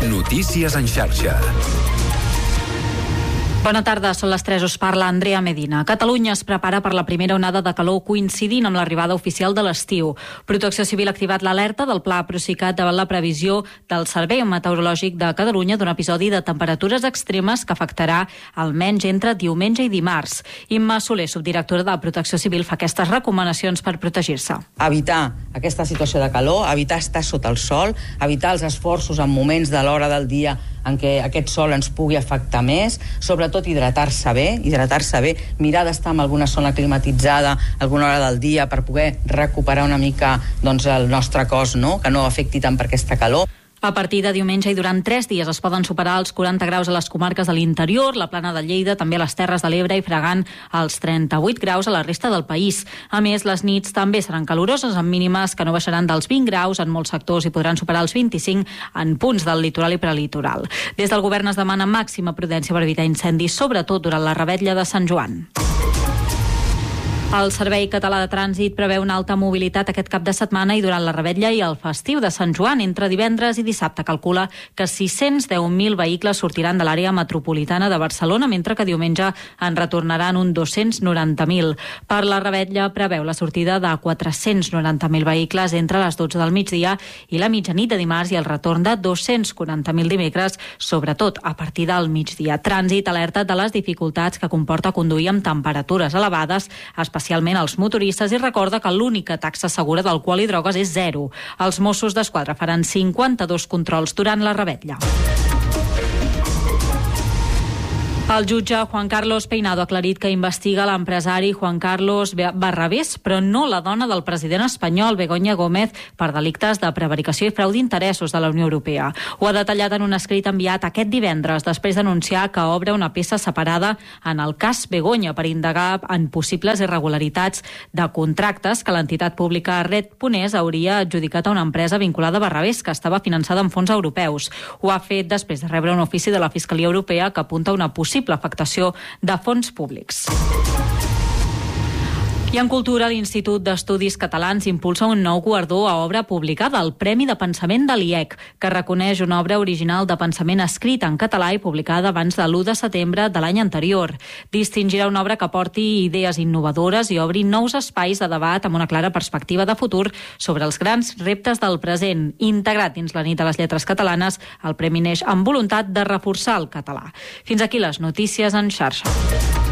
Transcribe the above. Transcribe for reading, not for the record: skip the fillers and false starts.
Notícies en xarxa. Bona tarda, són les 3, us parla Andrea Medina. Catalunya es prepara per la primera onada de calor coincidint amb l'arribada oficial de l'estiu. Protecció Civil ha activat l'alerta del Pla Procicat davant la previsió del Servei Meteorològic de Catalunya d'un episodi de temperatures extremes que afectarà almenys entre diumenge i dimarts. Imma Soler, subdirectora de Protecció Civil, fa aquestes recomanacions per protegir-se. Evitar aquesta situació de calor, evitar estar sota el sol, evitar els esforços en moments de l'hora del dia en què aquest sol ens pugui afectar més, sobretot hidratar-se bé, mirar d'estar en alguna zona climatitzada alguna hora del dia per poder recuperar una mica el nostre cos, que no afecti tant per aquesta calor. A partir de diumenge i durant 3 dies es poden superar els 40 graus a les comarques de l'interior, la Plana de Lleida, també a les Terres de l'Ebre i fregant els 38 graus a la resta del país. A més, les nits també seran caloroses amb mínimes que no baixaran dels 20 graus en molts sectors i podran superar els 25 en punts del litoral i prelitoral. Des del govern es demana màxima prudència per evitar incendis, sobretot durant la revetlla de Sant Joan. El Servei Català de Trànsit preveu una alta mobilitat aquest cap de setmana i durant la revetlla i el festiu de Sant Joan. Entre divendres i dissabte calcula que 610.000 vehicles sortiran de l'àrea metropolitana de Barcelona, mentre que diumenge en retornaran uns 290.000. Per la revetlla preveu la sortida de 490.000 vehicles entre les 12 del migdia i la mitjanit de dimarts i el retorn de 240.000 dimecres, sobretot a partir del migdia. Trànsit alerta de les dificultats que comporta conduir amb temperatures elevades, especialment als motoristes, i recorda que l'única taxa segura d'alcohol i drogues és 0. Els Mossos d'Esquadra faran 52 controls durant la revetlla. El jutge Juan Carlos Peinado ha aclarit que investiga l'empresari Juan Carlos Barrabés, però no la dona del president espanyol, Begoña Gómez, per delictes de prevaricació i frau d'interessos de la Unió Europea. Ho ha detallat en un escrit enviat aquest divendres, després d'anunciar que obre una peça separada en el cas Begoña per indagar en possibles irregularitats de contractes que l'entitat pública Red Ponés hauria adjudicat a una empresa vinculada a Barrabés, que estava finançada amb fons europeus. Ho ha fet després de rebre un ofici de la Fiscalia Europea que apunta a una possible afectació de fons públics. I en cultura, l'Institut d'Estudis Catalans impulsa un nou guardó a obra publicada, el Premi de Pensament de l'IEC, que reconeix una obra original de pensament escrita en català i publicada abans de l'1 de setembre de l'any anterior. Distingirà una obra que porti idees innovadores i obri nous espais de debat amb una clara perspectiva de futur sobre els grans reptes del present. Integrat dins la Nit de les Lletres Catalanes, el premi neix amb voluntat de reforçar el català. Fins aquí les notícies en xarxa.